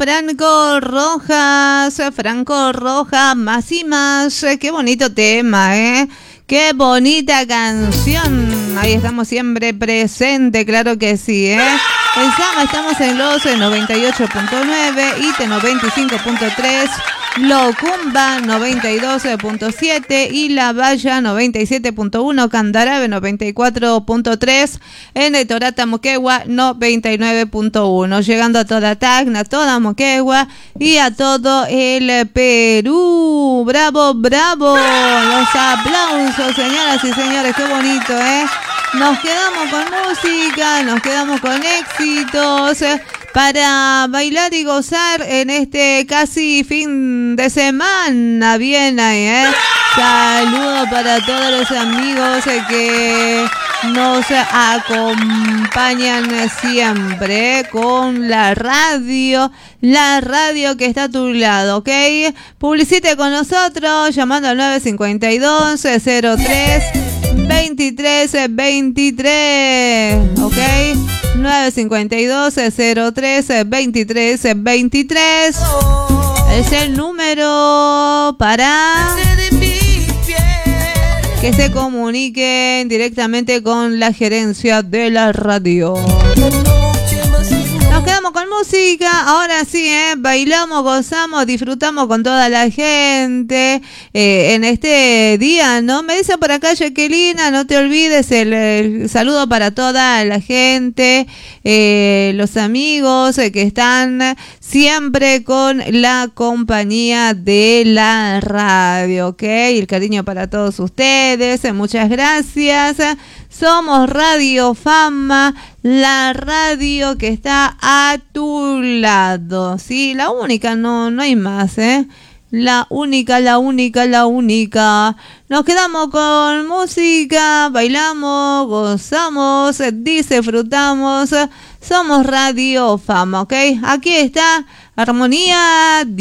Franco Rojas, más y más. Qué bonito tema, qué bonita canción. Ahí estamos siempre presente, claro que sí, En Sama estamos en los 98.9, ITE 95.3, Locumba 92.7 y La Valla 97.1, Candarabe 94.3, en el Torata Moquegua 99.1, llegando a toda Tacna, toda Moquegua y a todo el Perú. ¡Bravo, bravo! Los aplausos, señoras y señores, qué bonito, Nos quedamos con música, nos quedamos con éxitos para bailar y gozar en este casi fin de semana. Bien ahí, Saludos para todos los amigos que nos acompañan siempre con la radio que está a tu lado, ¿ok? Publicite con nosotros llamando al 952-03-2323, ¿ok? 952-03-2323 es el número para que se comuniquen directamente con la gerencia de la radio. Nos quedamos con música, ahora sí, bailamos, gozamos, disfrutamos con toda la gente en este día, ¿no? Me dice por acá Jacquelina, no te olvides el saludo para toda la gente, los amigos que están siempre con la compañía de la radio, ¿ok? El cariño para todos ustedes, muchas gracias. Somos Radio Fama, la radio que está a tu lado, ¿sí? La única, no hay más, La única. Nos quedamos con música, bailamos, gozamos, disfrutamos. Somos Radio Fama, ¿ok? Aquí está Armonía